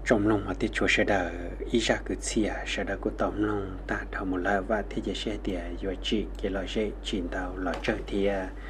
trong lòng họ thì chúa sẽ đỡ ý ra cứ xìa sẽ đỡ của tổng lòng ta thầu một lời và thế giới sẽ địa rồi chỉ cái lời sẽ chuyển đầu lời chơi thì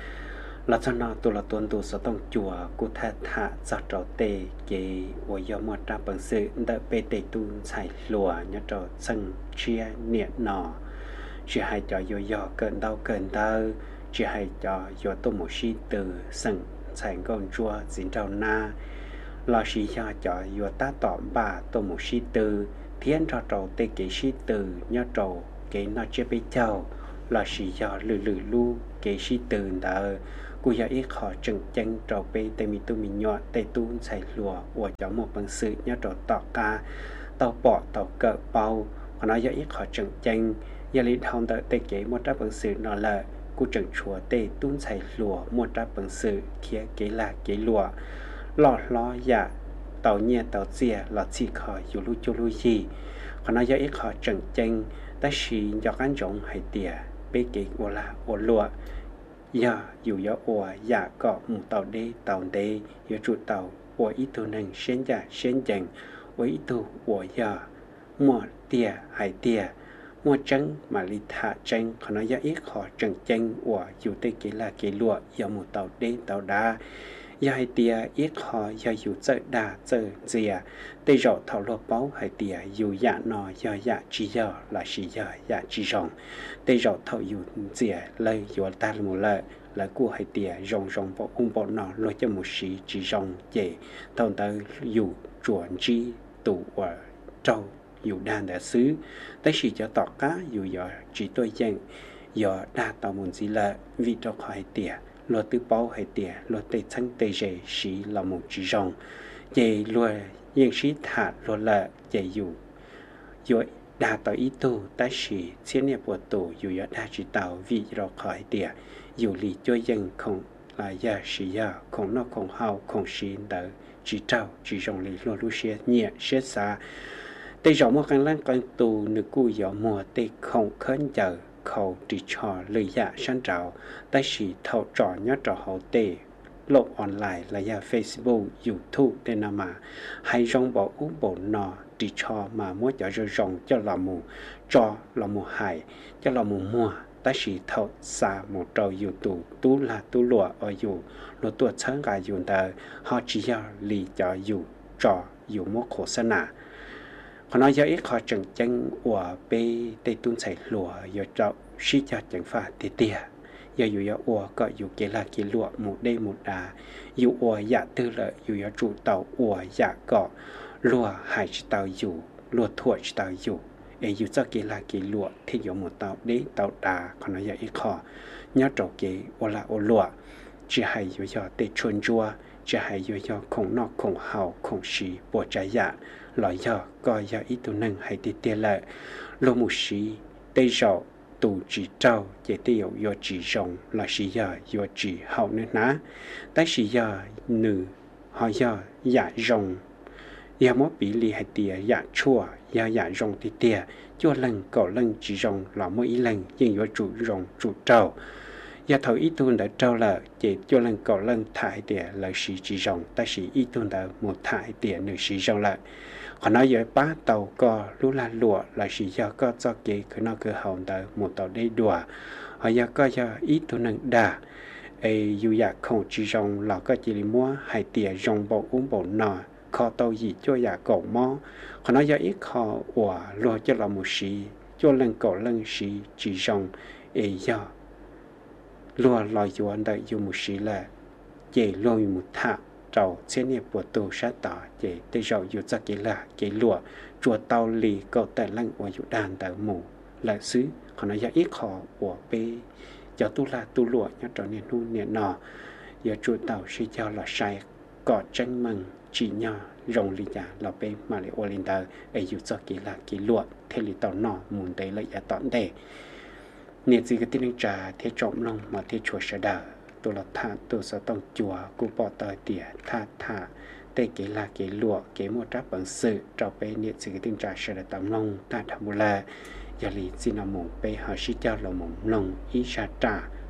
là cho nó tôi là tuân tu sở tông chùa của thà thà giọt trầu tê cái ôi do một trăm bằng sự đỡ bê tê tu xài lùa nhớ trò sân chia niệm nọ chỉ hay cho do cơn đau chỉ hay cho do tôi một sĩ từ sân sành con chùa dính trầu na lo sĩ cho do ta tỏm bà tôi một sĩ từ thiên cho trầu tê cái sĩ từ nhớ trầu cái nó chưa bị châu lo sĩ cho lử lu cái sĩ từ đỡ cú giờ ít họ chừng chân trầu bê tê mi tu mi nhọ tê tu xài lùa của cho một bằng sự nhớ trầu tọ ca tàu bỏ tàu cỡ bao còn nói giờ ít họ chừng chân giờ lý thông đỡ tê kế một trăm bằng sự nó là cú chừng chùa tê tu xài lùa một trăm bằng sự kia kế là kế lùa lo dạ tàu nhẹ tàu chia là chỉ khỏi dù lu cho lu gì còn nói giờ ít họ chừng chân ta chỉ cho cán trồng hay tiề bê kế của là của lùa giờ dù giờ ủa dạ có một tàu đê giờ chủ tàu ủa ít tu nâng xén dạ xén chẳng ủa ít tu ủa giờ mua tiề hay tiề mua trắng mà li thả trắng còn nói giờ ít họ trần trắng ủa dù tê kế là kế lụa giờ một tàu đê tàu đá giờ hay tiề ít họ giờ dù chơi đà chơi dìa tê rõ thảo lô báo hay tiề dù dạ nọ giờ dạ chỉ giờ là chỉ giờ dạ chỉ rong tê rõ thảo dù dìa lời dù ta một lời là của hay tiề rong bộ nọ lôi cho một sĩ chỉ rong dễ thầu tới dù chuẩn chi tụ ở trâu dù đàn đã xứ tới sĩ cho tọt cá dù giờ chỉ tôi dân giờ đa tàu muốn gì là vì cho khỏi tiề luật tư báo hay tiề luật tây thăng tây dễ sĩ là một chỉ rong dễ luật yên sĩ thả luật là dễ dù đa tàu ý tu tới sĩ chiến nghiệp của tổ dù giờ đa chỉ tàu vì cho khỏi tiề dù lý cho dân không là giờ sĩ giờ không nó không hao không sĩ đỡ chỉ trao chỉ rong lý lo lu xe nhẹ xe xa tây rộng một căn lăng căn tù nước cù gió mùa tây không khấn chờ khẩu chỉ trò lời dạ sáng trào tây sĩ thầu trò nhớ trò hậu tây lộ online là giờ Facebook YouTube tên nào mà hay rong bỏ uống bộ nọ chỉ trò mà muốn cho rong cho là mù hại cho là mù mua ta chỉ thâu xa một trâu dù tu là tu lụa ở dù lụa tuột sáng gà dù tờ họ chỉ cho lì cho dù trò dù một khổ sân à họ nói do ít họ chẳng chân của bê tây tuôn xảy lụa do trâu xí cho chẳng pha tê tìa do dù do ủa có dù kế là kế lụa một đê một đà dù ủa dạ tư lợi dù do trụ tàu ủa dạ cọ lụa hải tàu dù lụa thuộc tàu dù dù cho kế là kế lụa thì có một tàu đế tàu đà còn nói giờ ít khó nhớ trò kế ô là ô lụa chỉ hay dù cho tê chuồn chua chỉ hay dù cho không nọ không hào không xí bộ trái dạ loại giờ coi giờ ít tu nâng hay tê tê lợi lô mù xí tê rõ tù chỉ trao chế tê yếu do chỉ rộng là xí giờ do chỉ hậu nữa ná tại xí giờ nữ họ giờ dạ rộng giờ mỗi bị lì hay tìa dạ chua giờ dạ rong thì tìa cho lần cậu lần chỉ rong là mỗi ý lần nhưng do chủ rong chủ trâu giờ thầu ít tuần đã trâu là chỉ cho lần cậu lần thải tìa là sĩ chỉ rong ta sĩ ít tuần đã một thải tìa nữ sĩ rong lại họ nói giờ bá tàu co lú la lụa là sĩ giờ có cho kế cứ nó cứ hậu đã một tàu đây đùa họ giờ có giờ ít tuần nâng đà dù dạ không chỉ rong là có chỉ li mua hay tìa rong bộ uống bộ nọ khó tàu gì cho dạ cậu mò họ nói giờ ít khó của lo cho là một sĩ cho lần cậu lần sĩ chỉ rong giờ lo lo cho anh đại dùng một sĩ là chỉ lo một thạ trâu xe nghiệp của tổ sát tỏ chỉ để rồi dùng ra cái lụa chùa tàu lì cậu tại lăng của dụ đàn tại mù là xứ họ nói giờ ít khó của bê cho tu lụa nhớ trò niệm nu niệm nọ giờ chùa tàu sẽ cho là sai cọ tranh mừng chỉ nhỏ rồng lì giả là bên mà lại Olinda ấy dù cho cái lụa thế lì tàu nọ muốn đấy lại tọn đề nhiệt gì cái tin trà thế trộm lòng mà thế chùa sẽ đờ tôi là thà tôi sẽ tông chùa cũng bỏ tờ tỉa thà tê cái lụa cái một tráp bằng sự cho bên nhiệt gì cái tin trà sẽ là tầm lòng ta thầm là giờ lì xin là mồm bên họ sẽ cho là mồm lòng ý sa trà